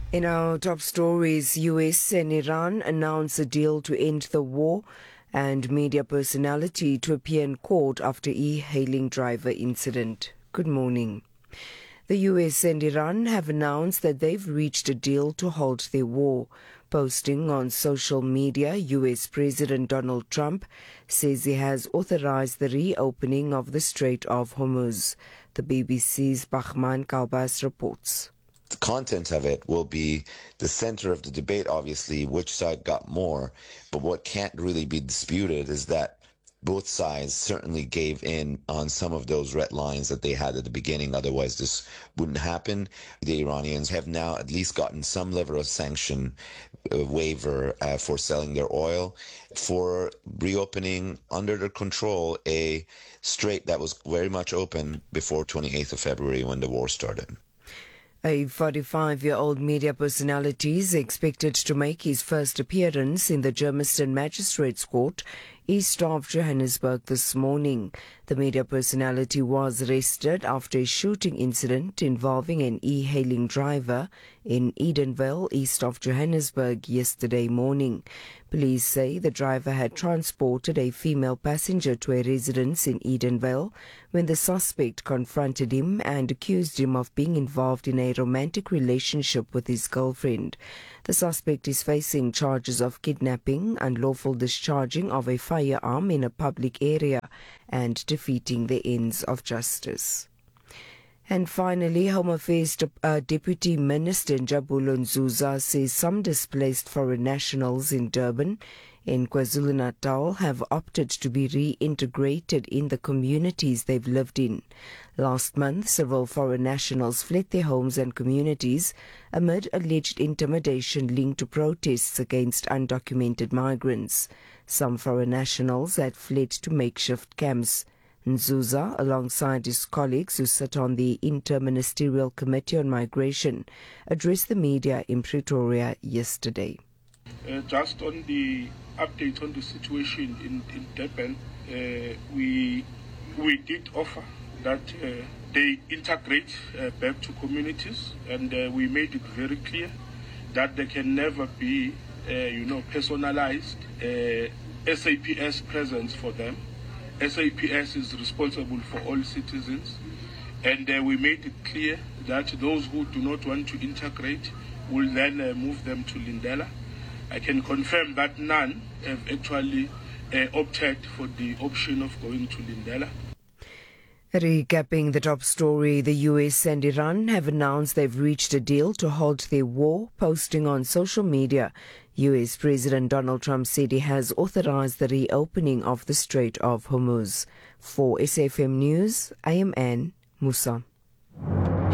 In our top stories, US and Iran announce a deal to end the war, and media personality to appear in court after e-hailing driver incident. Good morning. The US and Iran have announced that they've reached a deal to halt their war. Posting on social media, US President Donald Trump says he has authorized the reopening of the Strait of Hormuz. The BBC's Bahman Kalbas reports. The content of it will be the center of the debate, obviously, which side got more. But what can't really be disputed is that both sides certainly gave in on some of those red lines that they had at the beginning. Otherwise, this wouldn't happen. The Iranians have now at least gotten some level of sanction waiver for selling their oil, for reopening under their control a strait that was very much open before 28th of February when the war started. A 45-year-old media personality is expected to make his first appearance in the Germiston Magistrates Court, east of Johannesburg, this morning. The media personality was arrested after a shooting incident involving an e-hailing driver in Edenvale, east of Johannesburg, yesterday morning. Police say the driver had transported a female passenger to a residence in Edenvale when the suspect confronted him and accused him of being involved in a romantic relationship with his girlfriend. The suspect is facing charges of kidnapping, unlawful discharging of a firearm in a public area, and defeating the ends of justice. And finally, Home Affairs Deputy Minister Njabulo Nzuza says some displaced foreign nationals in Durban in KwaZulu-Natal have opted to be reintegrated in the communities they've lived in. Last month, several foreign nationals fled their homes and communities amid alleged intimidation linked to protests against undocumented migrants. Some foreign nationals had fled to makeshift camps. Nzuza, alongside his colleagues who sit on the Interministerial Committee on Migration, addressed the media in Pretoria yesterday. Just on the update on the situation in Durban, we did offer that they integrate back to communities, and we made it very clear that there can never be, personalized SAPS presence for them. SAPS is responsible for all citizens, and we made it clear that those who do not want to integrate will then move them to Lindela. I can confirm that none have actually opted for the option of going to Lindela. Recapping the top story, the US and Iran have announced they've reached a deal to halt their war. Posting on social media, US President Donald Trump said he has authorized the reopening of the Strait of Hormuz. For SAFM News, I am Anne Musa.